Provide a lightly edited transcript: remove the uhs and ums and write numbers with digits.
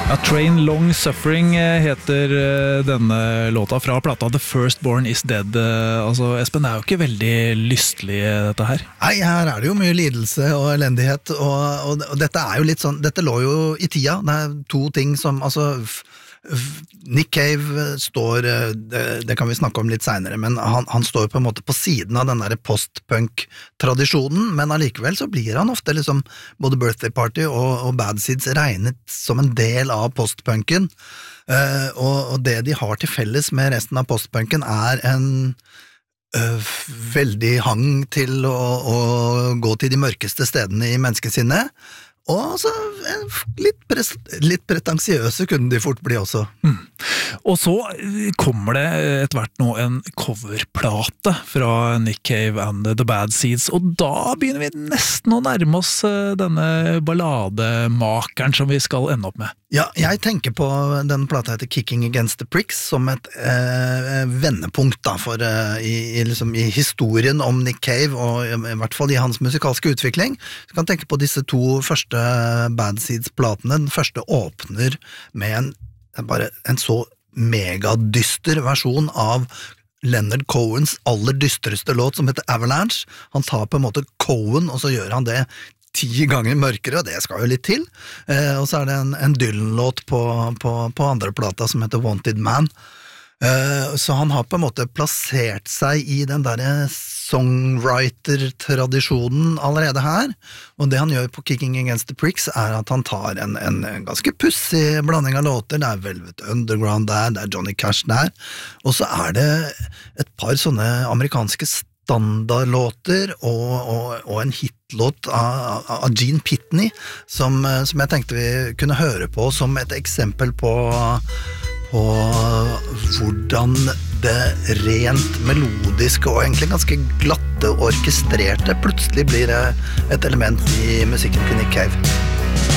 Ja, Train Long Suffering heter denne låta fra plata The Firstborn is Dead. Altså, Espen, det er jo ikke veldig lystelig dette her. Nei, her er det jo mye lidelse og elendighet, og dette er jo litt sånn, dette lå jo i tida, det er to ting som, altså, Nick Cave står, det kan vi snakke om litt senere, men han står på en måte på siden av den der post-punk-tradisjonen, men allikevel så blir han ofte liksom, både Birthday Party og Bad Seeds regnet som en del av postpunken, og det de har til felles med resten av postpunken er en veldig hang til å gå til de mørkeste stedene i menneskesinnet, og så litt pretensiøse kunne de fort bli også. Og så kommer det etter hvert nå en coverplate fra Nick Cave and the Bad Seeds, og da begynner vi nesten å nærme oss denne ballademakeren som vi skal ende opp med. Ja, jeg tenker på den plata heter Kicking Against the Pricks som et vendepunkt da, for liksom, i historien om Nick Cave, og i hvert fall i hans musikalske utvikling. Så kan tenke på disse to første Bad Seeds-platene. Den første åpner med en så megadyster versjon av Leonard Cohens aller dystreste låt som heter Avalanche. Han tar på en måte Cohen, og så gjør han det 10 ganger mørkere, og det skal jo litt til. Og så er det en Dylan-låt på andre plata som heter Wanted Man. Så han har på en måte plassert seg i den der songwriter-tradisjonen allerede her, og det han gjør på Kicking Against the Pricks er at han tar en ganske pussig blanding av låter. Det er Velvet Underground der, det er Johnny Cash der, og så er det et par sånne amerikanske standardlåter og en hitlåt av Gene Pitney som jeg tenkte vi kunne høre på som et eksempel på hvordan det rent melodiske og egentlig ganske glatte og orkestrerte plutselig blir et element i musikken til Nick Cave.